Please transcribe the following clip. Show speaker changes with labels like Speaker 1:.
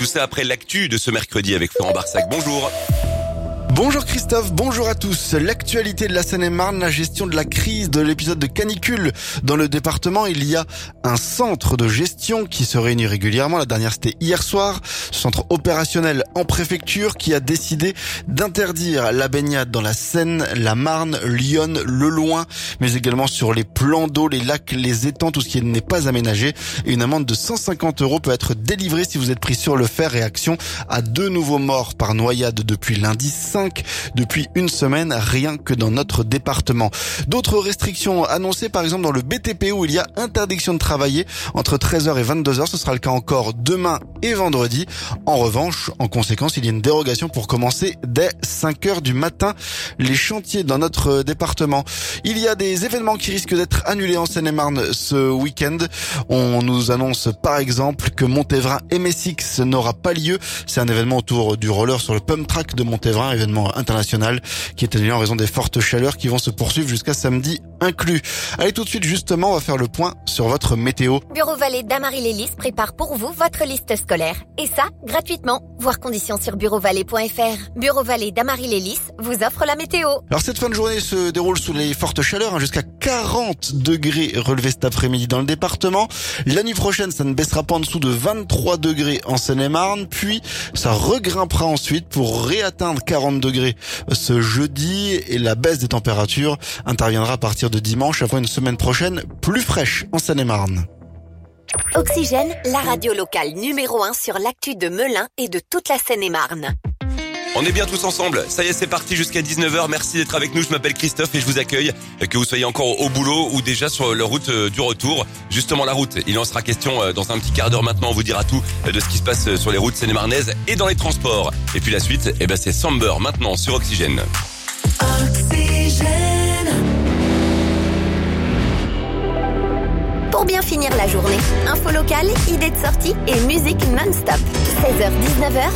Speaker 1: tout ça après l'actu de ce mercredi avec Florent Barsac. Bonjour.
Speaker 2: Bonjour Christophe, bonjour à tous. L'actualité de la Seine-et-Marne, la gestion de la crise de l'épisode de canicule. Dans le département, il y a un centre de gestion qui se réunit régulièrement. La dernière, c'était hier soir. Centre opérationnel en préfecture qui a décidé d'interdire la baignade dans la Seine, la Marne, l'Yonne, le Loing, mais également sur les plans d'eau, les lacs, les étangs, tout ce qui n'est pas aménagé. Et une amende de 150 € peut être délivrée si vous êtes pris sur le fait. Réaction à 2 nouveaux morts par noyade depuis lundi, 5 depuis une semaine, rien que dans notre département. D'autres restrictions annoncées, par exemple dans le BTP où il y a interdiction de travailler entre 13h et 22h. Ce sera le cas encore demain et vendredi. En revanche, en conséquence, il y a une dérogation pour commencer dès 5h du matin les chantiers dans notre département. Il y a des événements qui risquent d'être annulés en Seine-et-Marne ce week-end. On nous annonce par exemple que Montévrain MSX n'aura pas lieu. C'est un événement autour du roller sur le pump track de Montévrain, événement international qui est annulé en raison des fortes chaleurs qui vont se poursuivre jusqu'à samedi inclus. Allez, tout de suite justement, on va faire le point sur votre météo.
Speaker 3: Bureau Vallée d'Amarie-Lélis prépare pour vous votre liste scolaire. Et ça, gratuitement. Voir conditions sur bureauvalais.fr. Bureau Vallée d'Amarie-Lélis vous offre la météo.
Speaker 2: Alors cette fin de journée se déroule sous les fortes chaleurs, jusqu'à 40 degrés relevés cet après-midi dans le département. La nuit prochaine, ça ne baissera pas en dessous de 23 degrés en Seine-et-Marne, puis ça regrimpera ensuite pour réatteindre 40 degrés ce jeudi, et la baisse des températures interviendra à partir de dimanche avant une semaine prochaine plus fraîche en Seine-et-Marne.
Speaker 3: Oxygène, la radio locale numéro 1 sur l'actu de Melun et de toute la Seine-et-Marne.
Speaker 1: On est bien tous ensemble. Ça y est, c'est parti jusqu'à 19h. Merci d'être avec nous. Je m'appelle Christophe et je vous accueille. Que vous soyez encore au boulot ou déjà sur la route du retour. Justement, la route. Il en sera question dans un petit quart d'heure maintenant. On vous dira tout de ce qui se passe sur les routes seine-et-marnaises et dans les transports. Et puis la suite, c'est Samber maintenant sur Oxygène.
Speaker 3: Oxygène. Pour bien finir la journée, info locale, idées de sortie et musique non-stop. 16h-19h